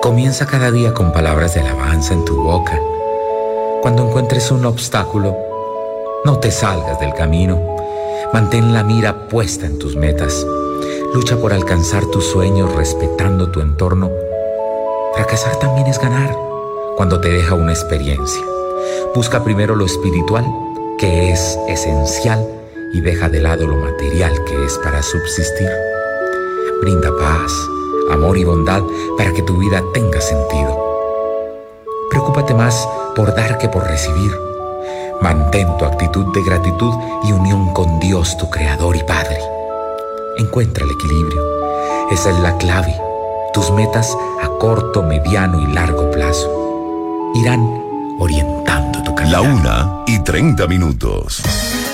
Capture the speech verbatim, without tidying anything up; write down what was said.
Comienza cada día con palabras de alabanza en tu boca. Cuando encuentres un obstáculo, no te salgas del camino. Mantén la mira puesta en tus metas. Lucha por alcanzar tus sueños respetando tu entorno. Fracasar también es ganar cuando te deja una experiencia. Busca primero lo espiritual, que es esencial, y deja de lado lo material, que es para subsistir. Brinda paz, amor y bondad para que tu vida tenga sentido. Preocúpate más por dar que por recibir. Mantén tu actitud de gratitud y unión con Dios, tu Creador y Padre. Encuentra el equilibrio. Esa es la clave. Tus metas a corto, mediano y largo plazo irán orientando tu camino. La una y treinta minutos.